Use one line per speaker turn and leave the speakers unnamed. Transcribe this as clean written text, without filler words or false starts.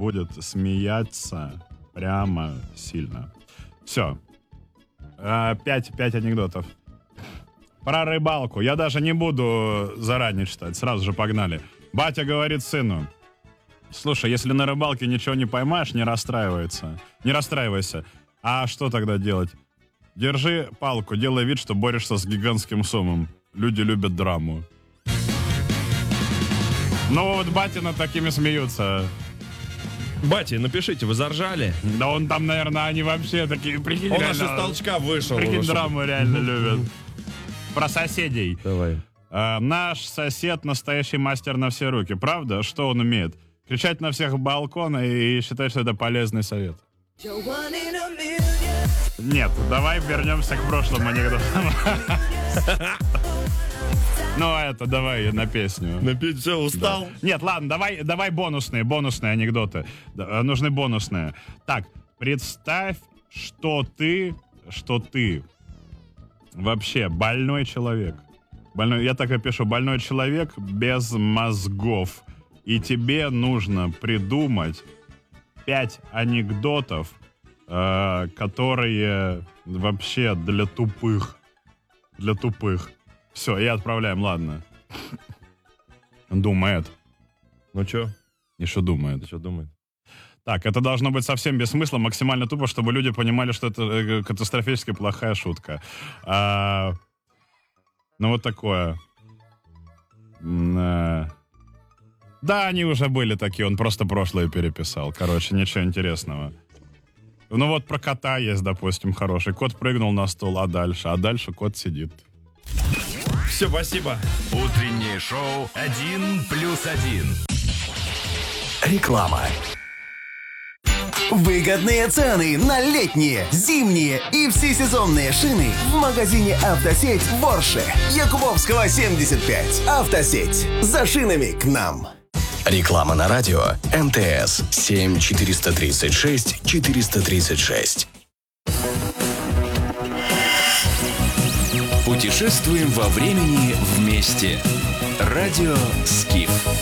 будет смеяться прямо сильно. Все. 5 анекдотов. Про рыбалку. Я даже не буду заранее читать. Сразу же погнали. Батя говорит сыну: слушай, если на рыбалке ничего не поймаешь, не расстраивайся. А что тогда делать? Держи палку, делай вид, что борешься с гигантским сомом. Люди любят драму. Ну вот батя над такими смеются.
Бати, напишите, вы заржали?
Да он там, наверное, они вообще такие, прикинь,
Он
реально,
аж из толчка вышел.
прикинь, драму реально любят. Про соседей.
Давай.
Наш сосед настоящий мастер на все руки. Правда? Что он умеет? Кричать на всех балкона и считать, что это полезный совет. Нет, давай вернемся к прошлому анекдоту. Ну, это давай на песню.
Напить все, устал?
Да. Нет, ладно, давай бонусные анекдоты. Нужны бонусные. Так, представь, что ты вообще больной человек. Я так и пишу: больной человек без мозгов. И тебе нужно придумать 5 анекдотов, которые вообще для тупых. Все, и отправляем, ладно. Думает.
Ну чё?
И что думает?
Что думает?
Так, это должно быть совсем без смысла, максимально тупо, чтобы люди понимали, что это катастрофически плохая шутка. Ну вот такое. Да, они уже были такие, он просто прошлое переписал. Короче, ничего интересного. Ну вот про кота есть, допустим, хороший. Кот прыгнул на стол, а дальше кот сидит.
Все, спасибо.
Утреннее шоу «1+1».
Реклама. Выгодные цены на летние, зимние и всесезонные шины в магазине «Автосеть» в Орше. Якубовского, 75. «Автосеть». За шинами к нам. Реклама на радио. МТС 7 436 436. Путешествуем во времени вместе. Радио «Скиф».